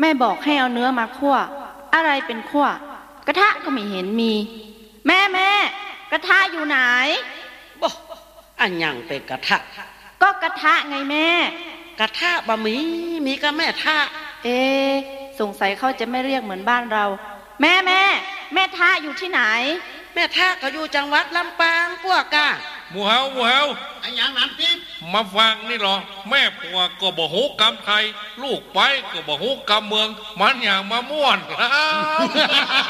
แม่บอกให้เอาเนื้อมาคั่วอะไรเป็นคั่วกระทะก็ไม่เห็นมี แม่กระทะอยู่ไหนบ่อันยังเป็นกระทะก็กระทะไงแม่กระทะบะมีก็แม่ทะสงสัยเขาจะไม่เรียกเหมือนบ้านเราแม่ทะอยู่ที่ไหนแม่ทะก็อยู่จังหวัดลำปางพวกกะหมูเฮาไอ้ยังนั้นพี่มาฟังนี่หรอแม่ผัวก็บ่ฮู้กรรมไทยลูกไปก็บ่ฮู้กรรมเมืองมันอย่างมาม่วน